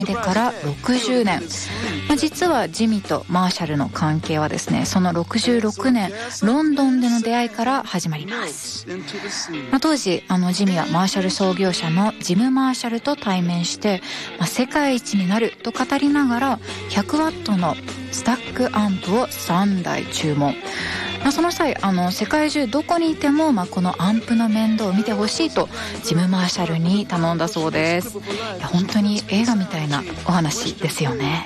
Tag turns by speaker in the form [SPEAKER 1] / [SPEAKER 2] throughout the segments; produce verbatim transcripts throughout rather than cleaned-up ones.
[SPEAKER 1] でからろくじゅうねん、まあ、実はジミとマーシャルの関係はですね、そのろくじゅうろくねんロンドンでの出会いから始まります。まあ、当時あのジミはマーシャル創業者のジム・マーシャルと対面して、まあ、世界一になると語りながらひゃくワットのスタックアンプをさんだい注文。まあ、その際あの世界中どこにいても、まあ、このアンプの面倒を見てほしいとジム・マーシャルに頼んだそうです。いや本当に映画みたいなお話ですよね。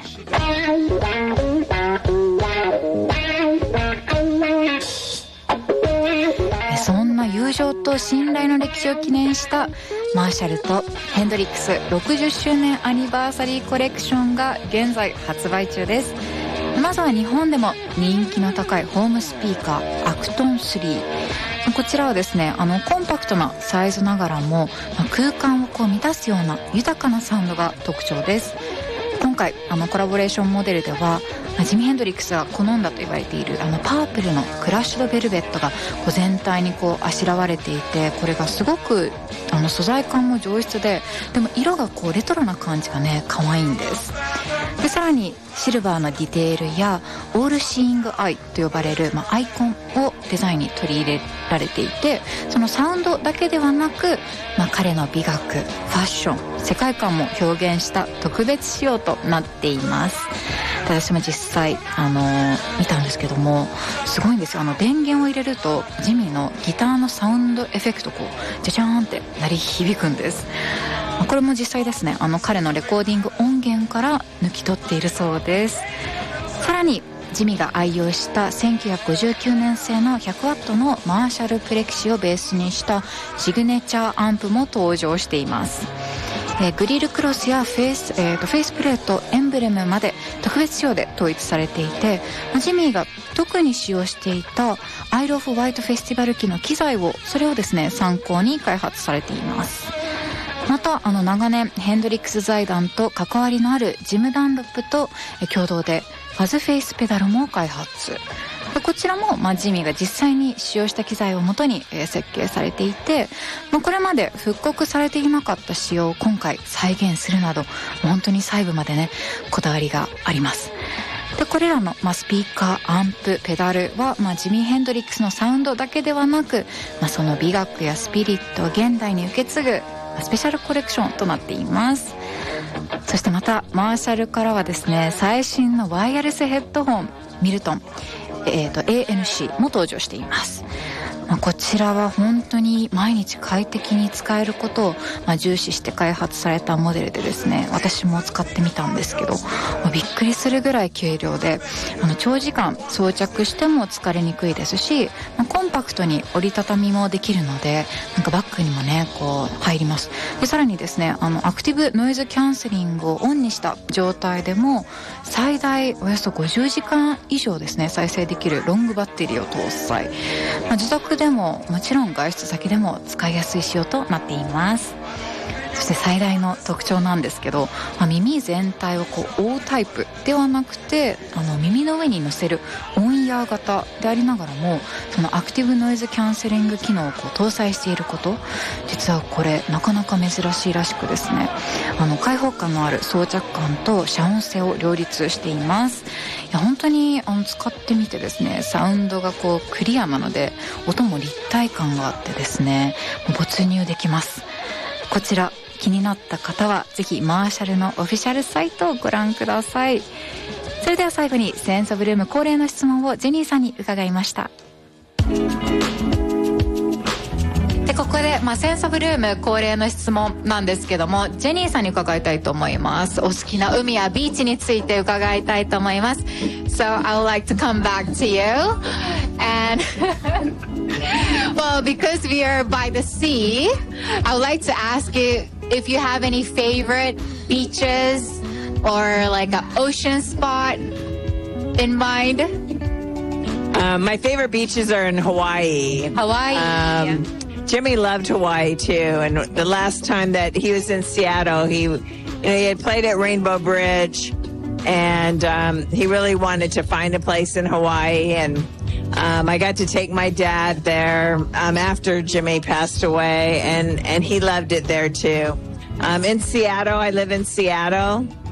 [SPEAKER 1] そんな友情と信頼の歴史を記念したマーシャルとヘンドリックスろくじゅっしゅうねんアニバーサリーコレクションが現在発売中です。まずは日本でも人気の高いホームスピーカーアクトンスリー、こちらはですねあのコンパクトなサイズながらも、まあ、空間をこう満たすような豊かなサウンドが特徴です。今回あのコラボレーションモデルでは、まあ、ジミ・ヘンドリックスが好んだと言われているあのパープルのクラッシュドベルベットがこう全体にこうあしらわれていて、これがすごくあの素材感も上質で、でも色がこうレトロな感じがね可愛いんです。でさらにシルバーのディテールやオールシーイングアイと呼ばれる、まあ、アイコンをデザインに取り入れられていて、そのサウンドだけではなく、まあ、彼の美学、ファッション、世界観も表現した特別仕様となっています。私も実際、あのー、見たんですけどもすごいんですよ。あの電源を入れるとジミのギターのサウンドエフェクトこうジャジャーンって鳴り響くんです。これも実際ですねあの彼のレコーディング音源から抜き取っているそうです。さらにジミが愛用したせんきゅうひゃくごじゅうきゅうねん製のひゃくワットのマーシャルプレキシをベースにしたシグネチャーアンプも登場しています。えー、グリルクロスやフェイス、えー、とフェイスプレート、エンブレムまで特別仕様で統一されていて、ジミーが特に使用していたアイル・オフ・ホワイトフェスティバル機の機材をそれをですね参考に開発されています。またあの長年ヘンドリックス財団と関わりのあるジム・ダンロップと共同でファズフェイスペダルも開発。こちらも、まあ、ジミーが実際に使用した機材をもとに、えー、設計されていて、まあ、これまで復刻されていなかった仕様を今回再現するなど本当に細部までねこだわりがあります。でこれらの、まあ、スピーカー、アンプ、ペダルは、まあ、ジミー・ヘンドリックスのサウンドだけではなく、まあ、その美学やスピリットを現代に受け継ぐ、まあ、スペシャルコレクションとなっています。そしてまたマーシャルからはですね最新のワイヤレスヘッドホンミルトン、えー、と エーエヌシー も登場しています。まあ、こちらは本当に毎日快適に使えることを、まあ、重視して開発されたモデルでですね私も使ってみたんですけど、まあ、びっくりするぐらい軽量であの長時間装着しても疲れにくいですし、まあ、コンパクトに折りたたみもできるのでなんかバッグにもねこう入ります。でさらにですねあのアクティブノイズキャンセリングをオンにした状態でも最大およそごじゅうじかん以上ですね再生できるロングバッテリーを搭載、まあ、自宅でももちろん外出先でも使いやすい仕様となっています。そして最大の特徴なんですけど、まあ、耳全体をこう覆うタイプではなくてあの耳の上に乗せるオンイヤー型でありながらもそのアクティブノイズキャンセリング機能をこう搭載していること、実はこれなかなか珍しいらしくですねあの開放感のある装着感と遮音性を両立しています。いや本当にあの使ってみてですねサウンドがこうクリアなので音も立体感があってですね没入できます。こちら気になった方はぜひマーシャルのオフィシャルサイトをご覧ください。それでは最後にセンスオブルーム恒例の質問をジェニーさんに伺いました。でここで、まあ、センスオブルーム恒例の質問なんですけどもジェニーさんに伺いたいと思います。お好きな海やビーチについて伺いたいと思います。 So I would like to come back to you and well because we are by the sea I would like to ask you if you have any favorite beaches or like an ocean spot in mind.
[SPEAKER 2] Um, my favorite beaches are in Hawaii.
[SPEAKER 1] Hawaii.
[SPEAKER 2] Um, Jimmy loved Hawaii too, and the last time that he was in Seattle, he, you know, he had played at Rainbow Bridge, and um, he really wanted to find a place in Hawaii, and um, I got to take my dad there um, after Jimmy passed away, and and he loved it there too. Um, in Seattle, I live in Seattle.